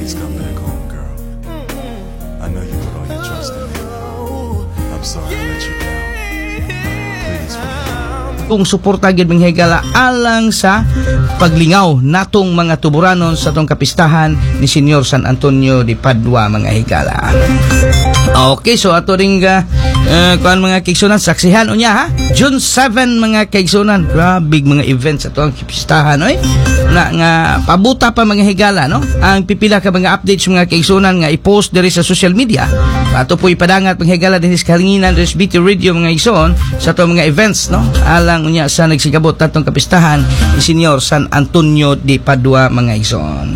Please come back home, girl. I know you put all your trust in me. I'm sorry I let you down. Please forgive me. Kung suporta gid mga higala alang sa paglingaw natong mga tuburanon sa tong kapistahan ni Senyor San Antonio de Padua mga higala. Okay, so ato ring kuan mga kaigsunan saksihan unya ha. June 7 mga kaigsunan, grabe mga events ato ang kapistahan oy. Na nga pabuta pa mga higala no. Ang pipila ka mga updates mga kaigsunan nga i-post diri sa social media. Ato po ipadangat mga higala dinhi sa kalinginan SBT Radio mga igsoon sa ato mga events no. Alang unya sa nagsigabot tatong kapistahan ni Senyor San Antonio de Padua mga igsoon.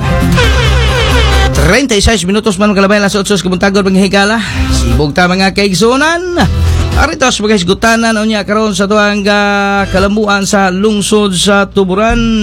36 minutos man kalabay las 8 sa buntagon mga higala. Sibog ta mga kaigsunan. Arito sa mga hisgutanan unya karon sa tuang kalambuan sa lungsod sa Tuburan.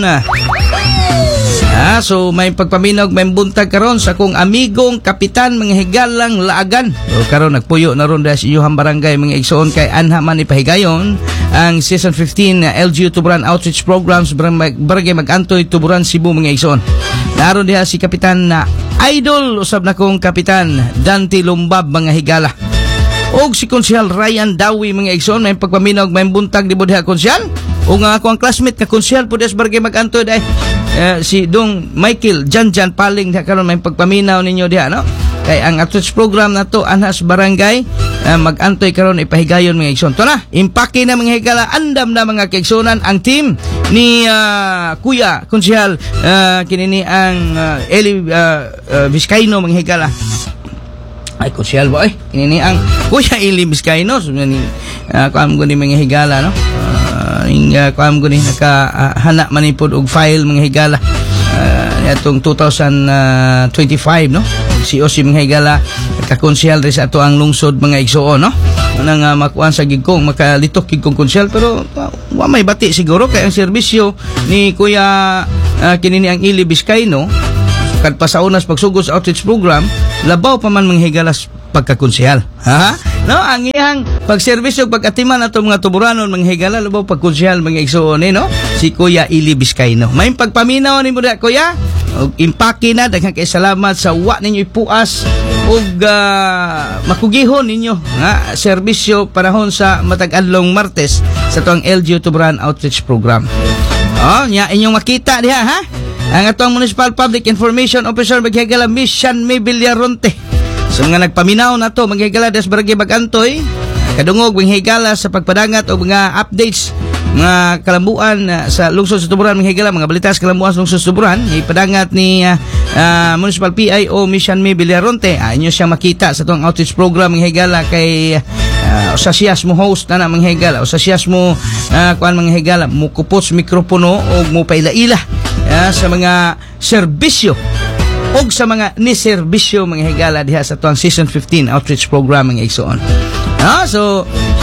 So may pagpaminaw may buntag karon sa kong amigong kapitan mga higalang Laagan. O karon nagpuyo na ron sa iyong barangay mga igsoon kay anha man ipahigayon ang season 15 LGU Tuburan Outreach Programs Barangay Mag-Antoy Tuburan Cebu mga igsoon. Naroon diha si kapitan na idol usab na kong kapitan Dante Lumbab mga higala. Og si Konsyal Ryan Dawi mga igsoon may pagpaminaw may buntag di diha konsyal. O nga ako ang classmate ka konsyal po des Barangay Mag-Antoy dai. Si Dong Michael Janjan Paling diha karon may pagpaminaw ninyo diha no. Kay ang outreach program na to anhas barangay Mag-Antoy karon ipahigayon mga igsoon. To na, impake na mga higala andam na mga kaigsunan ang team ni Kuya Konsyal kinini ang Eli Vizcaino mga higala. Ay konsyal ba kinini ang Kuya Eli Vizcaino ni kuam ko ni mga higala no. Kuam ko ni nakahana manipod og file mga higala atong 2025 no. COC mga higala kakonsyal rin sa ato ang lungsod mga igsoon no. Nang makuan sa gigkong makalitok gigkong konsyal pero wa may bati siguro kay ang serbisyo ni Kuya kinini ang Eli Vizcaino kad pa sa unas pagsugod sa outreach program labaw pa man mga higalas pagkakonsyal ha no ang iyang pagserbisyo pagatiman ato mga tuburanon mga higala labaw pagkonsyal mga igsoon no si Kuya Eli Vizcaino may pagpaminaw ni mo da kuya og impake na daghang kay salamat sa wa ninyo ipuas og makugihon ninyo nga serbisyo panahon sa matag-adlong Martes sa tuang LGU Tuburan Outreach Program. Nya inyong makita diha ha ang atong Municipal Public Information Officer maghigala Mission May Villaronte. So nga nagpaminaw na to maghigala des Barangay Mag-Antoy kadungog maghigala sa pagpadangat og mga updates mga kalambuan sa lungsod sa Tuburan mga higala mga balita sa kalambuan sa lungsod sa Tuburan ipadangat ni Municipal PIO Mission May Villaronte inyo siya makita sa tuang outreach program mga higala kay usasiyas mo host na mga higala usasiyas mo kuan mga higala mo kupos mikropono o mo paila-ila sa mga serbisyo og sa mga ni-serbisyo mga higala diha sa tuang season 15 outreach program mga igsoon. So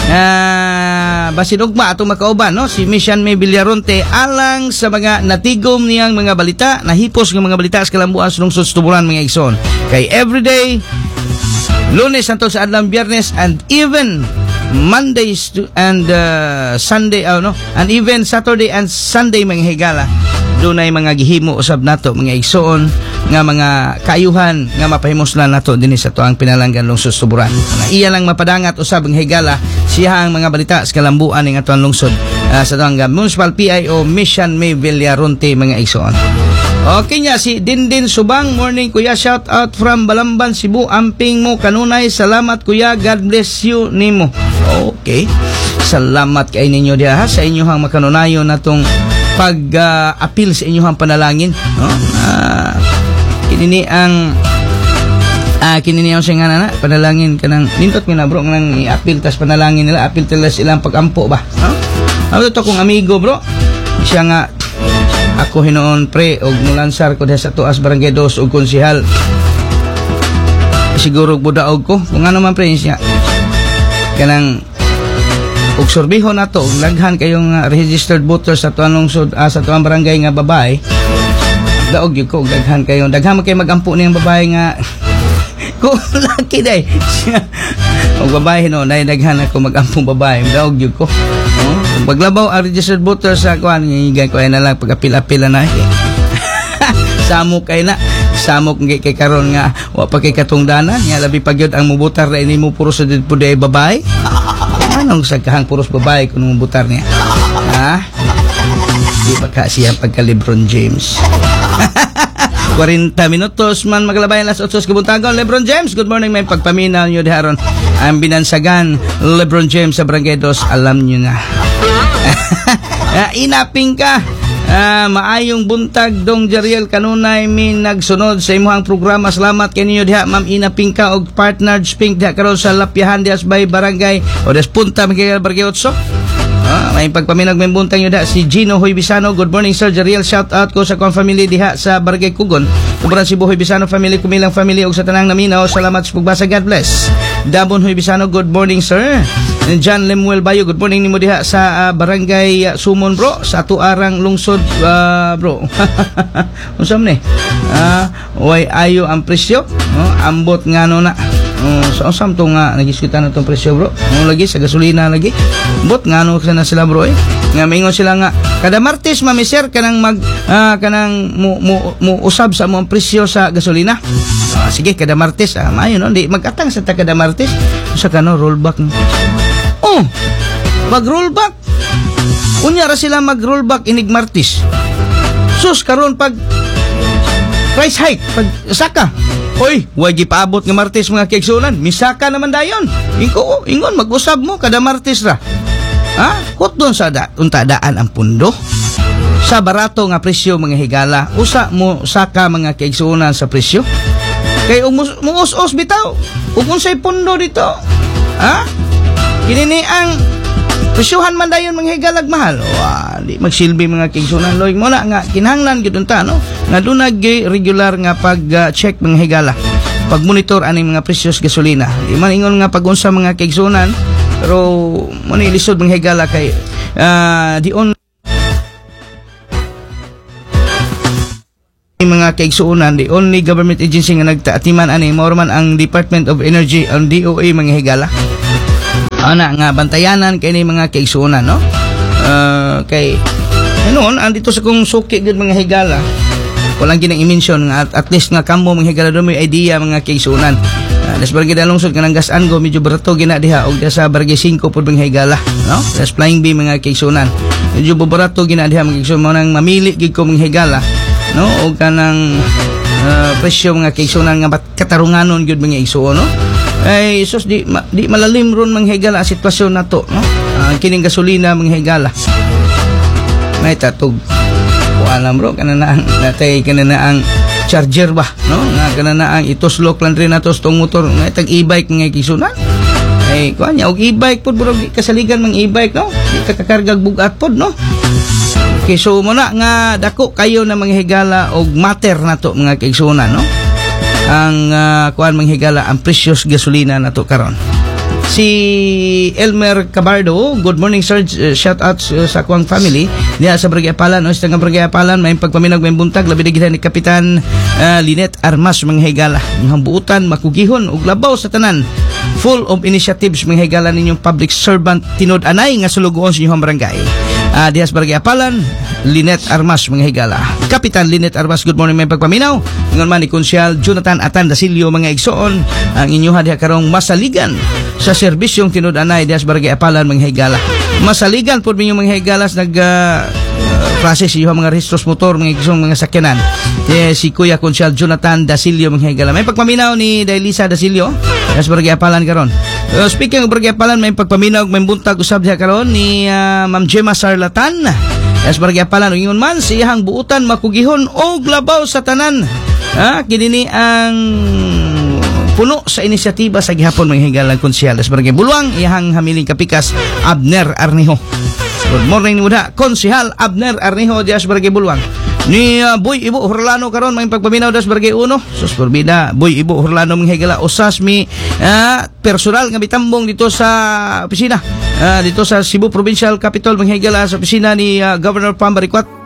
basin ugma atong makauban no si Mission May Villaronte alang sa mga natigom niyang mga balita nahipos ng mga balita sa kalambuan sa lungsod sa Tuburan mga igsoon kay everyday Lunes hangtod sa adlaw Biyernes and even Mondays and Sunday and even Saturday and Sunday mga higala dunay mga gihimo usab nato mga igsoon nga mga kaayuhan nga mapahimoslan nato dinhi sa tuang pinalanggan lungsod sa Tuburan. Iya lang mapadangat usab ang higala siya ang mga balita sa kalambuan ng atuang lungsod sa tuang Municipal PIO Mission May Villaronte mga igsoon. Okay nya si Dindin Subang, morning kuya, shout out from Balamban, Cebu, amping mo kanunay, salamat kuya, God bless you nimo. Okay, salamat kay ninyo diha sa inyong makanunayon natong pag-appeal sa inyong panalangin no? Kinini ang kinini ang singa na panalangin kanang nindot mi na bro nang i-appeal tas panalangin nila appeal tila silang pag-ampo ba no? Ano to kong amigo bro siya nga ako hinoon pre og mulansar ko sa tuas barangay 2 og konsehal siguro budaog ko kung ano man pre siya kanang ug sorbiho na to laghan kayong registered voters sa tuang lungsod sa tuang barangay nga babae daog gyud ko daghan kayo daghan kay magampo niyang babae nga ko laki day og babae no nay daghan ako magampong babae daog gyud ko paglabaw ang registered voters sa kuan ngigay ko ay na lang pag-apil-apil na samo kay na samok kay karon nga wa pa kay katungdanan nga labi pagyud ang mubutar na ini mo puro sa puday babae. Anong sagkahang puros babae kung mubutar niya? Ha? Di ba kasi ang pagka Lebron James? 40 minutos man maglabay alas 8 kabuntagon. Lebron James, good morning. May pagpaminaw nyo diharon ang binansagan Lebron James sa Barangay 2. Alam nyo na. Inaping ka. Maayong buntag dong Jariel kanunay min nagsunod sa imuhang programa. Salamat kaninyo diha Ma'am Inaping ka og partner Spink diha karon sa Lapyahan dias by Barangay o des Punta Miguel Barangay 8. May pagpaminag may buntang yun si Gino Hoy Bisano. Good morning Sir Jariel, shout out ko sa kong family diha sa Barangay Kugon, Kuburan Cebu. Hoy Bisano family, kumilang family og sa tanang naminaw. Salamat sa pagbasa, God bless. Dabon Hoy Bisano, good morning sir. John Lemuel Bayo, good morning nimo diha sa Barangay Sumon bro, sa Tuarang Lungsod bro. Unsam ni? Way ayo ang presyo, ambot ngano na. So usam to nga nagiskutan natong presyo bro. Lagi sa gasolina lagi. Bot ngano na sila bro nga maingon sila nga kada Martes mamiser kanang kanang mo usab sa mo presyo sa gasolina. Sige kada Martes maayo no di magatang sa kada Martes sa kano rollback. Mag rollback. Unya ra sila mag rollback inig Martes. Sus karon pag price hike pag saka. Hoy, way gipaabot nga Martes mga kaigsunan. Misaka naman dayon. Ingon mag-usab mo kada Martes ra. Hot doon sa unta daan ang pundo. Sa barato nga presyo mga higala, usa mo saka mga kaigsunan sa presyo. Kay muus-us bitaw. Ug unsay pundo dito? Kinini ang presyohan man dayon mga higalag mahal. Di magsilbi mga kaigsunan loy mo na nga kinahanglan gyud unta no. Nga dunag regular nga pag-check mga higala. Pag-monitor aning mga presyos gasolina. Di man ingon nga pag-unsa mga kaigsunan pero mo ni lisod mga higala kay di on mga kaigsunan, the only government agency nga nagtaatiman ani mao man ang Department of Energy ang DOE mga higala. Ana nga bantayanan kay ni mga kaigsunan no. Kay noon andito sa kong suki gud mga higala. Walang ginang i-mention nga at least nga kamo mga higala do may idea mga kaigsunan. Des barangay dalungsod kanang gasan go medyo barato gina diha og sa barangay 5 pud mga higala no. Des flying bee mga kaigsunan. Medyo barato gina diha mga kaigsunan mo nang mamili gid ko mga higala no og kanang presyo mga kaigsunan nga katarunganon gyud mga igsuon no. Ay sus di malalim ron mga higala ang sitwasyon nato no. Kining gasolina mga higala may tatog alam bro kanana natay kanana ang charger ba no nga kanana ang ituslok lang rin nato tong motor nga tag e-bike mga kaigsunan. Ay kuanya og e-bike pud bro kasaligan mga e-bike no di ka kakargag bugat pud no. Okay, so muna nga dako kayo na mga higala og matter nato mga kaigsunan no. Ang kuan mga higala ang precious gasolina nato karon. Si Elmer Cabardo, good morning sir, shout out sa kuang family diha sa Barangay Apalan o sa Barangay Apalan may pagpaminag may buntag labi na ni Kapitan Linet Armas mga higala. Ang buutan makugihon og labaw sa tanan. Full of initiatives mga higala ninyong public servant tinud anay nga sulugoon sa inyong barangay. Diha sa Barangay Apalan, Linet Armas mga higala. Kapitan Linet Armas, good morning may pagpaminaw. Ingon man ni Konsyal Jonathan Atan Dasilio mga igsoon ang inyong diha karong masaligan sa serbisyong tinud-anay diha sa Barangay Apalan mga higala. Masaligan pud minyo mga higalas nag process yung mga registros motor mga igsoong mga sakyanan. Si Kuya Konsyal Jonathan Dasilio mga higala. May pagpaminaw ni Dailisa Dasilio diha sa Barangay Apalan karon. Speaking of Barangay Apalan may pagpaminaw may buntag usab diha karon ni Ma'am Gemma Sarlatan. Yes, Barangay Apalan ingon man siyang buutan makugihon og labaw sa tanan. Kini ang puno sa inisyatiba sa gihapon mga higalang konsyal sa Barangay Buluang iyang hamiling kapikas Abner Arniho. Good morning muda Konsehal Abner Arniho diha sa Barangay Buluang. Ni Boy Ibo Horlano karon may pagpaminaw das Barangay 1. Sus porbida Boy Ibo Horlano mga higala usas mi personal nga bitambong dito sa opisina dito sa Cebu Provincial Capital mga higala sa opisina ni Governor Pam Baricuat.